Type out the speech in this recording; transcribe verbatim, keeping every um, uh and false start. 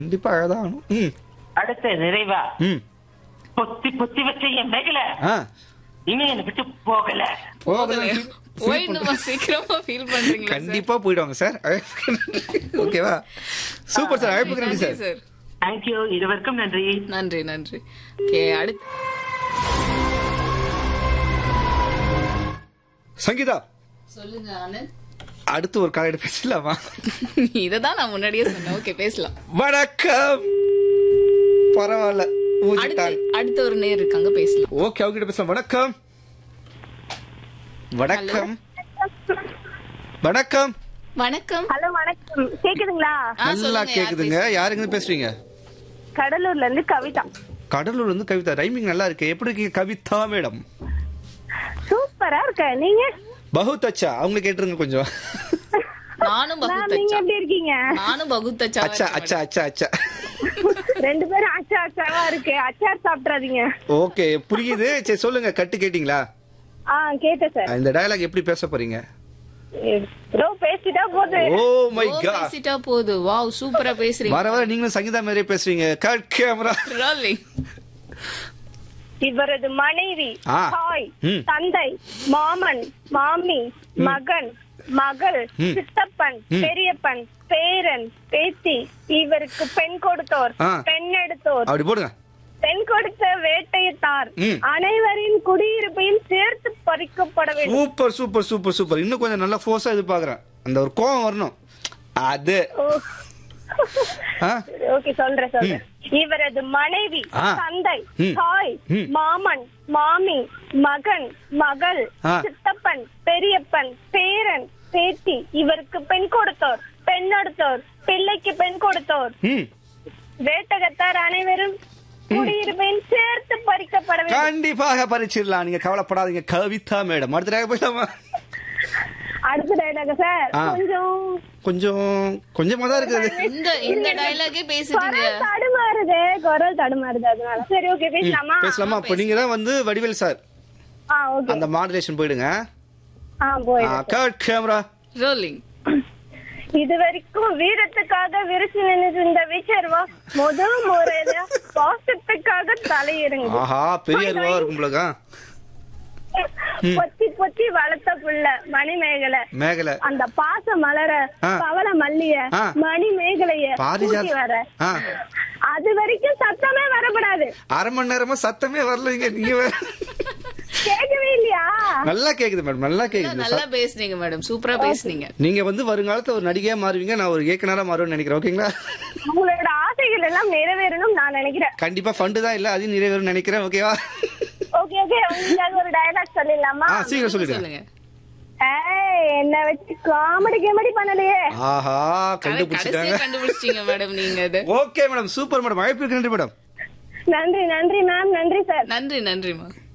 கண்டிப்பா அழதான் ஆகணும். ம் அடுத்த நிறைவா ம் பொத்தி பொத்தி வச்ச என் மேகல ஆ இனி என்னை விட்டு போகல. போகல போயிடுமா சீக்கிரமா ஃபீல் பண்றீங்களா கண்டிப்பா போயிடுவாங்க சார். ஓகேவா? Super sir. அழைப்புக்கு நன்றி சார். Sir thank you. இருவருக்கும் நன்றி. நன்றி நன்றி. ஓகே அடுத்து சங்கீதா சொல்லுங்க ஆனந்த். அடுத்து ஒரு காலையிட பேசலாமா? இததான் நான் முன்னாடியே சொன்னேன். ஓகே பேசலாம். வணக்கம். பரவாயில்ல அடுத்து ஊதிட்டாங்க. அடுத்த ஒரு நேர் இருக்காங்க பேசலாம். ஓகே அவங்க கிட்ட பேசலாம். வணக்கம் வணக்கம் வணக்கம். வணக்கம். ஹலோ வணக்கம். கேக்குதுங்களா? ஆ, நல்லா சொல்லுங்க, யார் கேக்குதுங்க. பேசுறீங்க? யாருங்க பேசுறீங்க? கடலூர்ல இருந்து கவிதா. கடலூர் வந்து கவிதா. ரைமிங் நல்லா இருக்கு. எப்படி இருக்கீங்க கவிதா மேடம்? சூப்பரா இருக்க. நீங்க? பகுத் அச்சா. அவங்க கேட்டுருங்க கொஞ்சம். நானும் மேம், நீங்க பகுத்தச்சா. எப்படி இருக்கீங்க? நானும் பகுத்தச்சா. அச்சா அச்சா அச்சா அச்சா. ரெண்டு பேரும் அச்சா அச்சாவா இருக்கு. அச்சார் சாப்பிட்றாதீங்க. ஓகே புரியுது. சரி சொல்லுங்க. கட்டு கேட்டீங்களா? ஆ கேட்டேன் சார். இந்த டயலாக் எப்படி பேச போறீங்க? ப்ரோ பேசிட்டா போகுது. Oh my O, God. பேசிட்டா போகுது. வாவ் சூப்பரா பேசுறீங்க. வர வர நீங்களும் சங்கீதா மாதிரியே பேசுறீங்க. Cut camera. ரோலிங். இவரது மனைவி, ஆ. தாய், ம். தந்தை, மாமன், மாமி, மகன், மகள், ம். சித்தப்பன், ம். பெரியப்பன், பேரன், பேத்தி, இவருக்கு பெண் கொடுத்தோர், ஆ. பெண் எடுத்தோர், அப்படி போடுங்க. பெண் கொடுத்த வேட்டையத்தார், ம். அனைவரின் குடியிருப்பையும் சேர்த்து பறிக்கப்பட வேண்டும். Super super super super. இன்னும் கொஞ்சம் நல்லா ஃபோர்ஸா எதிர்பார்க்கறேன். அந்த ஒரு கோவம் வரணும். அது ஓ. ஆ? ஓகே சொல்றேன் சொல்றேன். இவரது மனைவி, ஆ. தந்தை, ம். தாய், ம். மாமன், மாமி, மகன், மகள், ஆ. சித்தப்பன், பெரியப்பன், பேரன், பேத்தி, இவருக்கு பெண் கொடுத்தோர், பெண் எடுத்தோர், பிள்ளைக்கு பெண் கொடுத்தோர், ம் வேட்டகத்தார் அனைவரும் குடியிருப்பையும் சேர்த்து பறிக்கப்பட வேண்டும். கண்டிப்பாக பறிச்சிடலாம். நீங்க கவலைப்படாதீங்க கவிதா மேடம். அடுத்த டயலாக் போயிடலாமா? அடுத்த டைலாக சார் ஆ. கொஞ்சம் கொஞ்சம் கொஞ்சமா தான் இருக்குது. இந்த இந்த டயலாகே பேசிட்டீங்க. குரல் தடுமாறுது குரல் தடுமாறுது அதனால. சரி ஓகே பேசலாமா? பேசலாமா? அப்ப நீங்க தான் வந்து வடிவேல் சார். ஆ ஓகே. அந்த மாடுலேஷன் போயிடுங்க. ஆ போயிடு. Cut camera. ரோலிங். இதுவரைக்கும் வீரத்துக்காக விரிச்சு நின்று இந்த விச்சர்வா முதல் முறையில பாசத்துக்காக தலையிடுங்க. ஆஹா பெரிய அருவா இருக்கும் போலக்கா. பொத்தி பொத்தி வளர்த்த புள்ள மணிமேகலை மேகலை. அந்த பாச மலர ஆ. பவள மல்லிய ஆ. மணிமேகலைய பாரிஜாத- கூட்டி வர ஆ. அது வரைக்கும் சத்தமே வரப்படாது. அரை மணி நேரமா சத்தமே வரலைங்க. நீங்க வேற. கேட்கவே இல்லையா? நல்லா கேக்குது மேடம். நல்லா கேக்குது. நல்லா பேசுனீங்க மேடம். சூப்பரா பேசுனீங்க. நீங்க வந்து வருங்காலத்துல ஒரு நடிகையா மாறுவீங்க. நான் ஒரு இயக்குனரா மாறுவேன்னு நினைக்கிறேன். ஓகேங்களா? உங்களோட ஆசைகள் எல்லாம் நிறைவேறணும் நான் நினைக்கிறேன். கண்டிப்பா ஃபண்டு தான் இல்ல. அதையும் நிறைவேறும் நினைக்கிறேன். ஓகேவா? Okay okay. உங்களுக்கு ஒரு டயலாக் சொல்லிடலாமா? ஆ சீக்கிரம் சொல்லிடுங்க. சொல்லுங்க. ஏய் என்ன வச்சு காமெடி கிமெடி பண்ணலையே. ஆஹா கடைசியா கண்டுபிடிச்சிட்டாங்க. கண்டுபிடிச்சிட்டீங்க மேடம் நீங்க அது. Okay madam. Super madam. அழைப்புக்கு நன்றி மேடம். நன்றி நன்றி மேம். நன்றி சார். நன்றி நன்றி மேம்.